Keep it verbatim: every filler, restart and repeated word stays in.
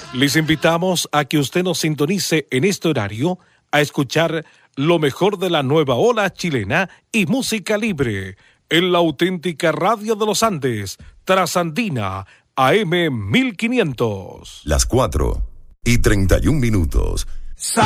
Les invitamos a que usted nos sintonice en este horario a escuchar lo mejor de la nueva ola chilena y música libre en la auténtica radio de los Andes, Trasandina, A M mil quinientos. Las cuatro y treinta y un minutos.